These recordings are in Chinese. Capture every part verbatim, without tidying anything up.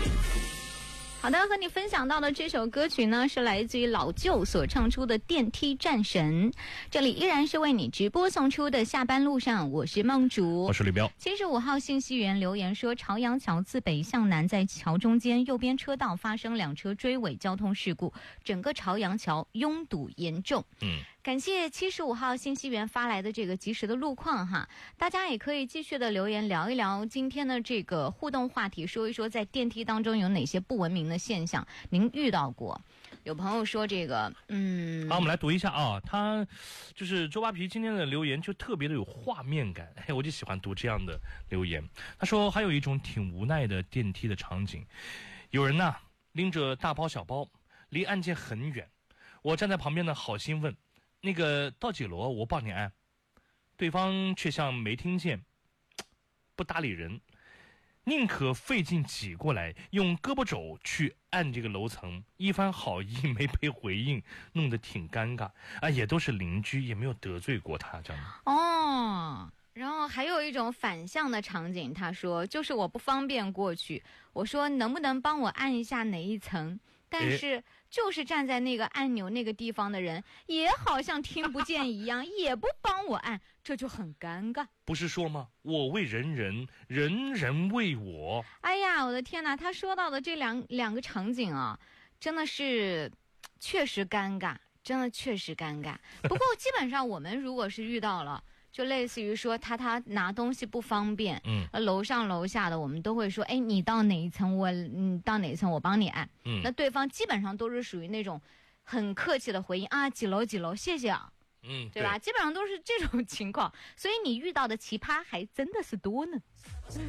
好的，和你分享到的这首歌曲呢，是来自于老舅所唱出的《电梯战神》。这里依然是为你直播送出的下班路上，我是梦竹， 我是李彪。 七十五号信息源留言说，朝阳桥自北向南，在桥中间右边车道发生两车追尾交通事故，整个朝阳桥拥堵严重。 嗯。 感谢七十五号信息源发来的这个及时的路况哈，大家也可以继续的留言聊一聊今天的这个互动话题，说一说在电梯当中有哪些不文明的现象您遇到过。有朋友说这个嗯好，我们来读一下啊，他就是周扒皮今天的留言就特别的有画面感，哎，我就喜欢读这样的留言。他说还有一种挺无奈的电梯的场景，有人呐拎着大包小包离按键很远，我站在旁边的好心问那个到几楼我帮你按，对方却像没听见，不搭理人，宁可费劲挤过来，用胳膊肘去按这个楼层，一番好意没被回应，弄得挺尴尬啊，也都是邻居，也没有得罪过他，这样哦。然后还有一种反向的场景，他说就是我不方便过去，我说能不能帮我按一下哪一层，但是就是站在那个按钮那个地方的人也好像听不见一样也不帮我按，这就很尴尬。 不是说吗？我为人人，人人为我。 哎呀，我的天哪，他说到的这两两个场景啊，真的是确实尴尬，真的确实尴尬。不过基本上我们如果是遇到了就类似于说他他拿东西不方便， 嗯， 楼上楼下的我们都会说，哎，你到哪一层我你到哪一层我帮你按， 嗯， 那对方基本上都是属于那种很客气的回应啊，几楼几楼，谢谢啊， 嗯， 对吧？基本上都是这种情况，所以你遇到的奇葩还真的是多呢。嗯，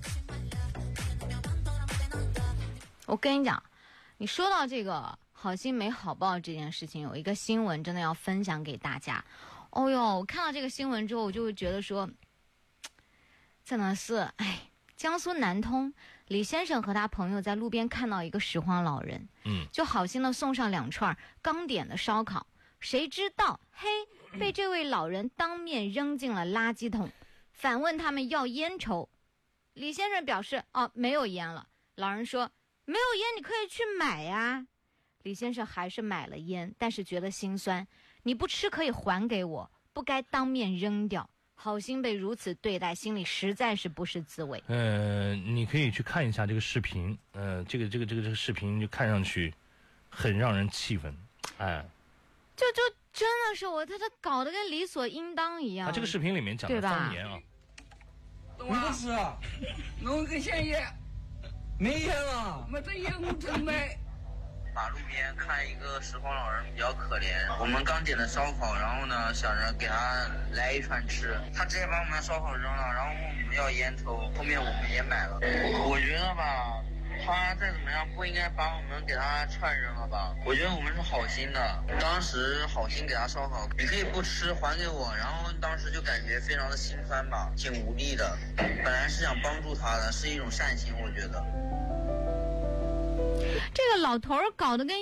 我跟你讲，你说到这个好心没好报这件事情，有一个新闻真的要分享给大家。哦哟，我看到这个新闻之后，我就会觉得说，真的是，哎，江苏南通李先生和他朋友在路边看到一个拾荒老人， 嗯， 就好心的送上两串刚点的烧烤，谁知道，嘿，被这位老人当面扔进了垃圾桶，反问他们要烟抽。李先生表示，哦，没有烟了。老人说，没有烟你可以去买呀。李先生还是买了烟，但是觉得心酸，你不吃可以还给我，不该当面扔掉。好心被如此对待，心里实在是不是滋味。 呃，你可以去看一下这个视频，呃，这个这个这个这个视频就看上去很让人气愤，哎， 就就真的是我他他搞得跟理所应当一样。 啊，这个视频里面讲的方言啊， 你不吃啊？弄个香烟，没烟了，没得烟我真买。 马路边看一个拾荒老人比较可怜，我们刚点的烧烤，然后呢想着给他来一串吃，他直接把我们的烧烤扔了，然后问我们要烟抽，后面我们也买了。我觉得吧，他再怎么样不应该把我们给他串扔了吧，我觉得我们是好心的，当时好心给他烧烤，你可以不吃还给我，然后当时就感觉非常的心酸吧，挺无力的，本来是想帮助他的，是一种善心，我觉得这个老头儿搞得跟